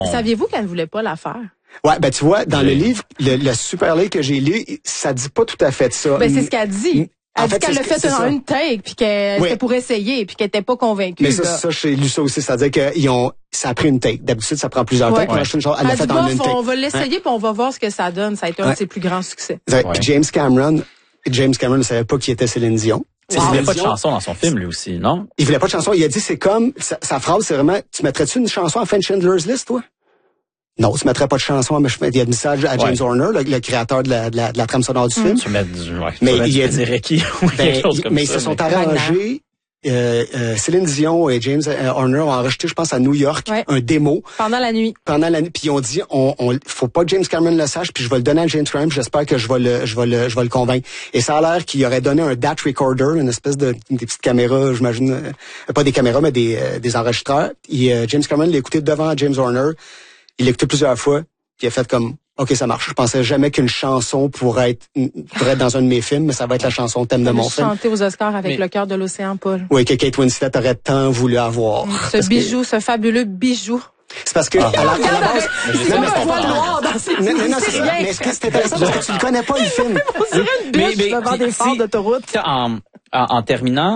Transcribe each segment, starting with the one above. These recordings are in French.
Saviez-vous qu'elle ne voulait pas la faire? Ouais, ben tu vois, dans le livre, le super livre que j'ai lu, ça dit pas tout à fait ça. Ben c'est ce qu'elle dit. Elle dit qu'elle l'a fait en une take, puis qu'elle c'était pour essayer, puis qu'elle était pas convaincue. Mais ça, j'ai lu ça aussi, c'est-à-dire que ça a pris une take. D'habitude, ça prend plusieurs takes. Elle l'a fait en une take. On va l'essayer, puis on va voir ce que ça donne. Ça a été un de ses plus grands succès. James Cameron ne savait pas qui était Céline Dion. Il voulait pas de chanson dans son film, lui aussi, non? Il voulait pas de chanson. Il a dit, c'est comme, sa phrase, c'est vraiment, tu mettrais-tu une chanson à fin de Schindler's List, toi? Non, tu mettrais pas de chanson, mais il y a un message à James Horner, le créateur de la trame sonore du film. Tu mets du, mais il a dit Reiki ou quelque chose comme mais ça. Ils se sont arrangés. Céline Dion et James Horner ont enregistré, je pense, à New York, un démo. Pendant la nuit. Puis ils ont dit, faut pas que James Cameron le sache, puis je vais le donner à James Cameron, puis j'espère que je vais le convaincre. Et ça a l'air qu'il aurait donné un DAT recorder, une espèce des petites caméras, j'imagine, pas des caméras, mais des enregistreurs. Et James Cameron l'a écouté devant James Horner. Il l'a écouté plusieurs fois, puis il a fait comme, OK, ça marche. Je pensais jamais qu'une chanson pourrait être dans un de mes films, mais ça va être la chanson thème de mon film. Chanter aux Oscars avec le cœur de l'océan, Paul. Oui, que Kate Winslet aurait tant voulu avoir. Ce bijou, ce fabuleux bijou. C'est parce que à la base, c'est comme un voile noir dans ses non, mais est-ce que c'est intéressant parce que tu ne connais pas le film. On dirait une biche devant des phares d'autoroute. En terminant,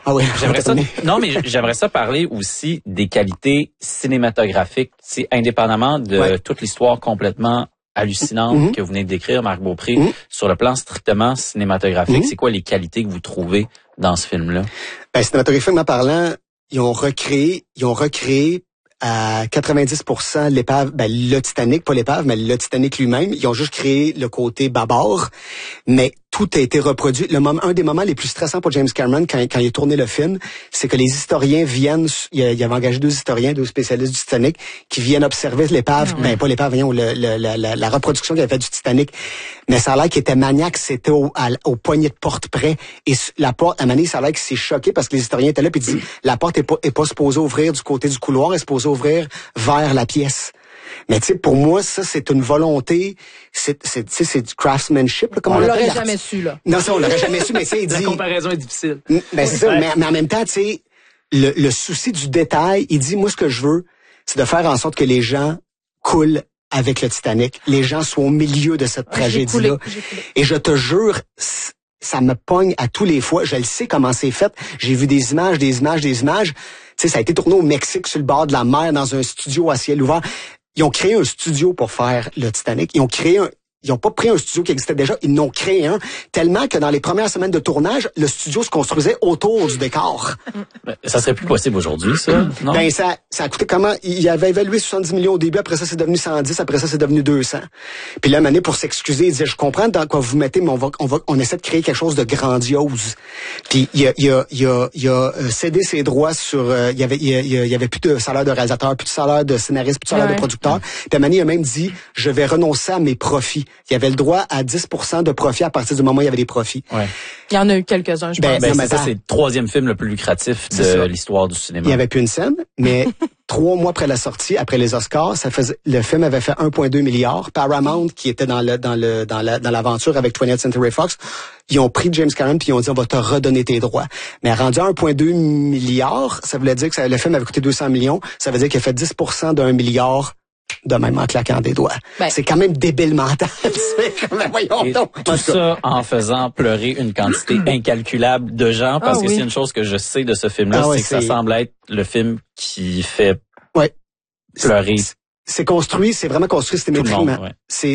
j'aimerais ça parler aussi des qualités cinématographiques, indépendamment de toute l'histoire complètement hallucinante que vous venez de décrire, Marc Beaupré, sur le plan strictement cinématographique. C'est quoi les qualités que vous trouvez dans ce film-là? Ben, cinématographiquement parlant, ils ont recréé à 90% l'épave, le Titanic, pas l'épave, mais le Titanic lui-même. Ils ont juste créé le côté bâbord, mais tout a été reproduit. Un des moments les plus stressants pour James Cameron quand il a tourné le film, c'est que les historiens viennent, il avait engagé 2 spécialistes du Titanic, qui viennent observer l'épave, pas l'épave, voyons, la reproduction qu'il avait fait du Titanic. Mais ça a l'air qu'il était maniaque, c'était au poignet de porte près. Et la porte, à Mané, ça a l'air qu'il s'est choqué parce que les historiens étaient là, puis il dit, la porte est pas supposée ouvrir du côté du couloir, elle est supposée ouvrir vers la pièce. Mais tu sais, pour moi, ça, c'est une volonté, c'est du craftsmanship, là, comme on l'aurait jamais su, là. Non, ça, on l'aurait jamais su, mais il dit... La comparaison est difficile. Ben, c'est ça, mais en même temps, tu sais, le souci du détail, il dit, moi, ce que je veux, c'est de faire en sorte que les gens coulent avec le Titanic. Les gens soient au milieu de cette tragédie-là. Et je te jure, ça me pogne à tous les fois. Je le sais comment c'est fait. J'ai vu des images. Tu sais, ça a été tourné au Mexique, sur le bord de la mer, dans un studio à ciel ouvert. Ils ont créé un studio pour faire le Titanic. Ils ont pas pris un studio qui existait déjà, ils n'ont créé un, tellement que dans les premières semaines de tournage, le studio se construisait autour du décor. Ça serait plus possible aujourd'hui, ça, non? Ben, ça a coûté comment? Il avait évalué 70 millions au début, après ça, c'est devenu 110, après ça, c'est devenu 200. Puis là, Mané, pour s'excuser, il disait, je comprends dans quoi vous mettez, mais on essaie de créer quelque chose de grandiose. Puis, il a cédé ses droits sur, il y avait plus de salaire de réalisateur, plus de salaire de scénariste, plus de salaire de producteur. Puis Mané a même dit, je vais renoncer à mes profits. Il y avait le droit à 10% de profit à partir du moment où il y avait des profits. Ouais. Il y en a eu quelques-uns, je pense. Ça, c'est le 3e film le plus lucratif de l'histoire du cinéma. Il n'y avait plus une scène, mais 3 mois après la sortie, après les Oscars, le film avait fait 1,2 milliard. Paramount, qui était dans l'aventure avec 20th Century Fox, ils ont pris James Cameron puis ils ont dit, on va te redonner tes droits. Mais rendu à 1,2 milliard, ça voulait dire que le film avait coûté 200 millions. Ça veut dire qu'il a fait 10% d'1 milliard de même en claquant des doigts. C'est quand même débile mental. Voyons donc. Tout ça en faisant pleurer une quantité incalculable de gens, parce que c'est une chose que je sais de ce film-là, c'est que ça semble être le film qui fait pleurer. C'est vraiment construit symétriquement. C'est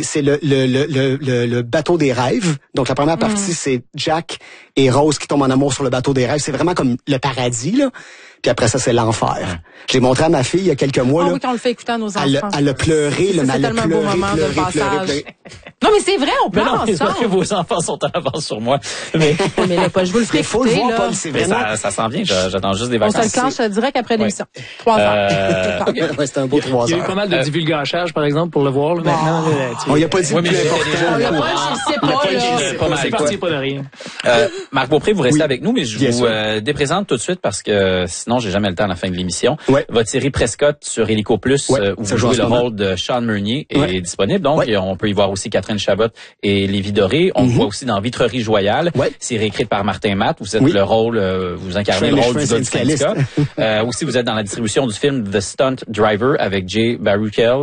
le bateau des rêves. Donc la première partie, c'est Jack et Rose qui tombent en amour sur le bateau des rêves. C'est vraiment comme le paradis, là. Puis après ça, c'est l'enfer. Je l'ai montré à ma fille il y a quelques mois. Oui, quand on le fait écouter à nos enfants. Elle a pleuré, c'est tellement un beau moment de passage. Non, mais c'est vrai, on pleure ensemble. C'est que vos enfants sont en avance sur moi. Mais là, Paul, je vous le ferai écouter. Faut le voir, Paul, c'est vraiment... Ça s'en vient, j'attends juste des vacances. On se le clenche direct après l'émission. 3 heures. C'est un beau 3 heures. Il y a eu pas mal de divulgachage, par exemple, pour le voir, là, maintenant. On n'y a pas dit on l'a pas, je sais pas, là. C'est parti pas de rien. Marc Beaupré, vous restez avec nous, mais je vous déprésente tout de suite parce que sinon, j'ai jamais le temps à la fin de l'émission. Votre série Prescott sur Hélico Plus, où vous jouez le rôle de Sean Meunier, est disponible. Donc, on peut y voir aussi Catherine Chabot et Lévi Doré. On voit aussi dans Vitrerie Joyale. C'est réécrit par Martin Matt. Vous êtes vous incarnez le rôle du gars du syndicat. Aussi, vous êtes dans la distribution du film The Stunt Driver avec Jay Baruchel.